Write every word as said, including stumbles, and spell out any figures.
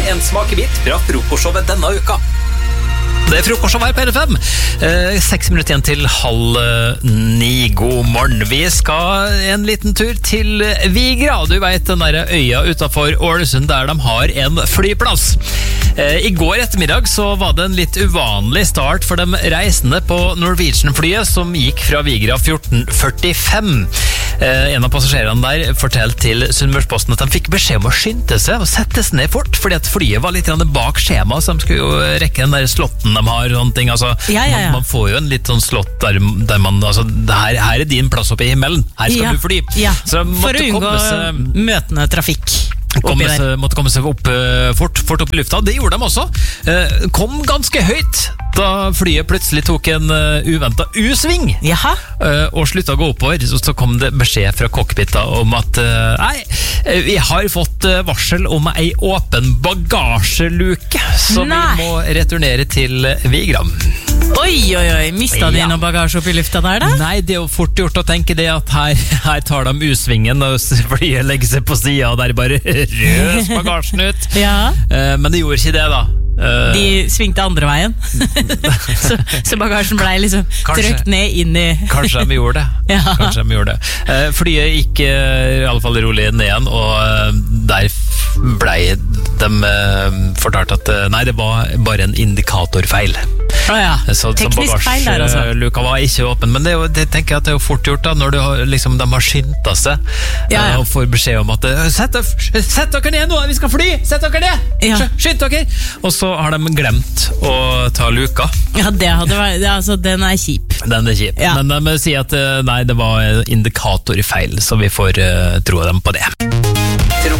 her en smakebit fra frokostshowet denne uka. Det er frokostshowet her på R F M. Eh, seks minutter igjen til halv ni. God morgen. Vi skal en liten tur til Vigra. Du vet den der øya utenfor Ålesund der de har en flyplass. Eh, I går ettermiddag så var det en litt uvanlig start for de reisende på Norwegian-flyet som gikk fra Vigra fjorten førtifem. Eh, en av passasjerene der fortalte til Sunnmørsposten at de fikk beskjed om å skynde seg og settes ned fort, fordi at flyet var litt bak skjema, så de skulle jo rekke den der slotten de har, sånne ting, altså, ja, ja, ja. Man, man får jo en litt sånn slott der, der man, altså, her, her er din plass oppe i himmelen, her skal ja. du fly. Ja. Så for å unngå seg, møtende trafikk. Komme seg, måtte komme seg opp uh, fort, fort opp i lufta. Det gjorde de også. Uh, kom ganske høyt da flyet plutselig tok en uh, uventet U-sving. Jaha. Uh, og sluttet å gå oppover. Så, så kom det beskjed fra cockpita om at uh, nei, vi har fått uh, varsel om ei åpen bagasjeluke, så nei. Vi må returnere til Vigra. Oi, oi, oi, mistet de ja. Noen bagasje opp i lufta der da? Nei, det er jo fort gjort å tenke det at her, her tar de U-svingen og flyet legger seg på siden og der bare røs bagasjen ut. Ja. uh, Men det gjorde ikke det da. uh, De svingte andre veien. så, så bagasjen ble liksom trykt ned inn i Kanskje de gjorde det. Ja. Kanskje de gjorde det. uh, Flyet gikk uh, i alle fall rolig ned igjen, og uh, der ble de uh, fortalt at uh, nei, det var bare en indikatorfeil. Oh ja. Så, teknisk feil der altså. Luka var ikke åpen, men det, er jo, det tenker jeg at det er jo fort gjort da, når du har, liksom, de har skyndt seg ja, ja. og får beskjed om at sett, sett dere ned nå, vi skal fly, sett dere ned ja. Skynd dere, og så har de glemt å ta luka. Ja, det hadde vært, det, altså, den er kjip. Den er kjip, ja. Men de sier at nei, det var indikator i feil, så vi får uh, tro dem på det.